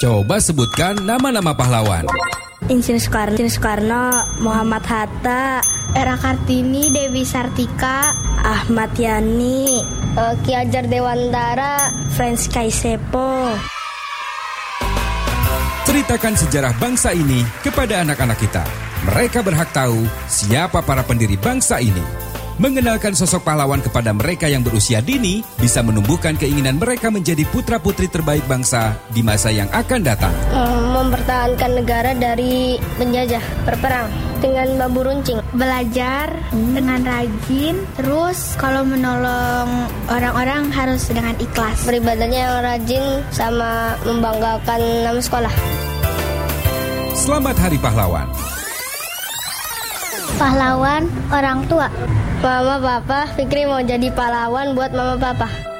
Coba sebutkan nama-nama pahlawan. Insinyur Soekarno, Muhammad Hatta, Era Kartini, Dewi Sartika, Ahmad Yani, Ki Hajar Dewantara, Frans Kaisepo. Ceritakan sejarah bangsa ini kepada anak-anak kita. Mereka berhak tahu siapa para pendiri bangsa ini. Mengenalkan sosok pahlawan kepada mereka yang berusia dini bisa menumbuhkan keinginan mereka menjadi putra-putri terbaik bangsa di masa yang akan datang. Mempertahankan negara dari penjajah, berperang dengan bambu runcing, belajar dengan rajin, terus kalau menolong orang-orang harus dengan ikhlas. Beribadahnya yang rajin sama membanggakan nama sekolah. Selamat Hari Pahlawan. Pahlawan orang tua. Mama papa, Fikri mau jadi pahlawan buat mama papa.